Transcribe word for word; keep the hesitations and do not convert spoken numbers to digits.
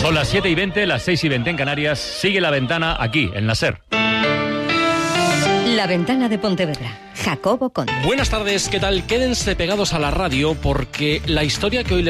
Son las siete y veinte, las seis y veinte en Canarias. Sigue La Ventana aquí, en la SER. La Ventana de Pontevedra. Jacobo Conde. Buenas tardes, ¿qué tal? Quédense pegados a la radio porque la historia que hoy les